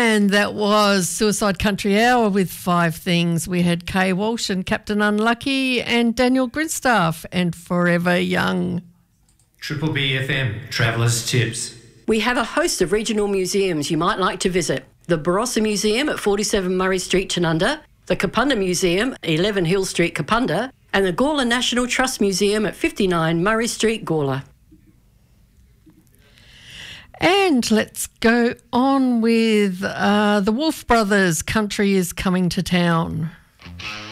And that was Suicide Country Hour with 5 things. We had Kay Walsh and Captain Unlucky and Daniel Grinstaff and Forever Young. Triple B FM, Travellers Tips. We have a host of regional museums you might like to visit. The Barossa Museum at 47 Murray Street, Tanunda, the Kapunda Museum, 11 Hill Street, Kapunda, and the Gawler National Trust Museum at 59 Murray Street, Gawler. And let's go on with the Wolf Brothers, Country is Coming to Town.